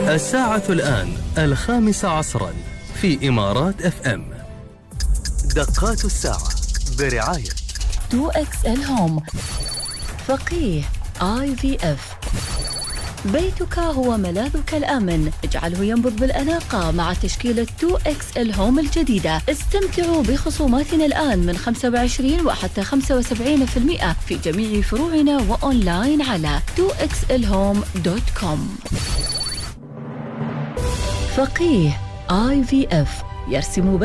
الساعة الآن 5 عصرا في إمارات اف ام. دقات الساعة برعاية 2XL هوم، فقيه IVF. بيتك هو ملاذك الآمن، اجعله ينبض بالأناقة مع تشكيلة 2XL هوم الجديدة. استمتعوا بخصوماتنا الآن من 25 وحتى 75% في جميع فروعنا وأونلاين على 2xlhome.com. فقيه IVF يرسم